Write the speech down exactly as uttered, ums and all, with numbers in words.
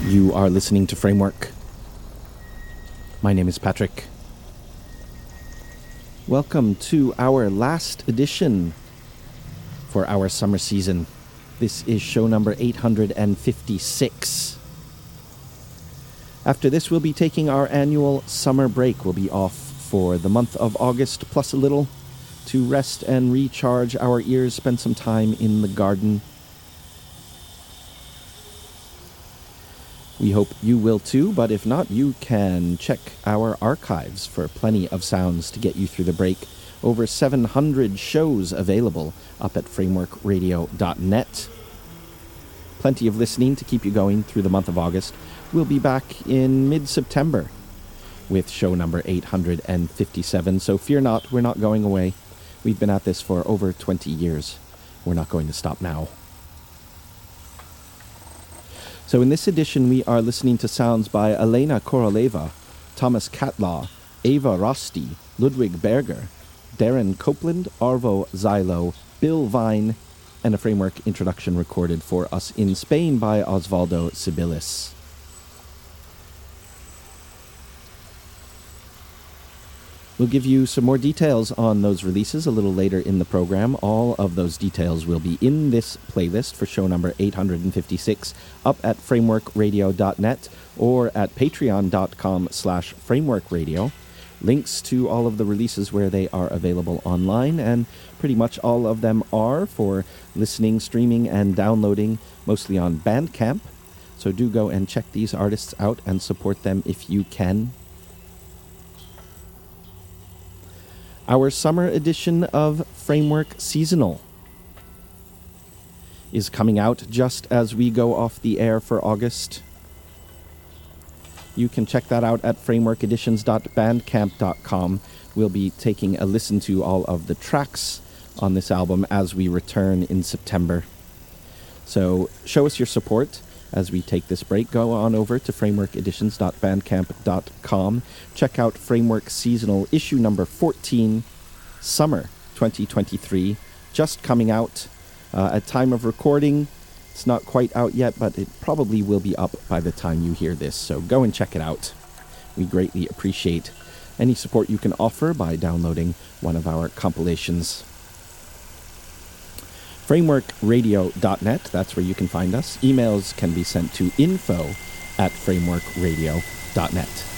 You are listening to Framework. My name is Patrick. Welcome to our last edition for our summer season. This is show number eight hundred fifty-six. After this, we'll be taking our annual summer break. We'll be off for the month of August, plus a little, to rest and recharge our ears, spend some time in the garden. We hope you will too, but if not, you can check our archives for plenty of sounds to get you through the break. Over seven hundred shows available up at framework radio dot net. Plenty of listening to keep you going through the month of August. We'll be back in mid-September with show number eight hundred fifty-seven, so fear not, we're not going away. We've been at this for over twenty years. We're not going to stop now. So in this edition, we are listening to sounds by Elena Koroleva, Thomas Catlaw, Ava Rosti, Ludwig Berger, Darren Copeland, Arvo Zylo, Bill Vine, and a framework introduction recorded for us in Spain by Osvaldo Sibilis. We'll give you some more details on those releases a little later in the program. All of those details will be in this playlist for show number eight hundred fifty-six up at framework radio dot net or at patreon dot com slash framework radio. Links to all of the releases where they are available online, and pretty much all of them are for listening, streaming, and downloading, mostly on Bandcamp. So do go and check these artists out and support them if you can. Our summer edition of Framework Seasonal is coming out just as we go off the air for August. You can check that out at framework editions dot bandcamp dot com. We'll be taking a listen to all of the tracks on this album as we return in September. So show us your support as we take this break. Go on over to framework editions dot bandcamp dot com. Check out Framework Seasonal issue number fourteen, Summer twenty twenty-three, just coming out. Uh, at time of recording, it's not quite out yet, but it probably will be up by the time you hear this, so go and check it out. We greatly appreciate any support you can offer by downloading one of our compilations. framework radio dot net, that's where you can find us. Emails can be sent to info at framework radio dot net.